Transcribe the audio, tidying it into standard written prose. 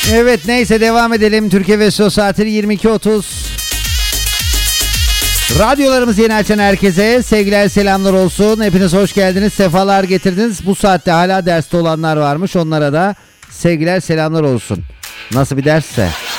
Evet, neyse devam edelim. Türkiye ve Sö saati 22.30. Radyolarımızı yeni açan herkese sevgiler, selamlar olsun. Hepiniz hoş geldiniz, sefalar getirdiniz. Bu saatte hala derste olanlar varmış. Onlara da sevgiler, selamlar olsun. Nasıl bir dersse?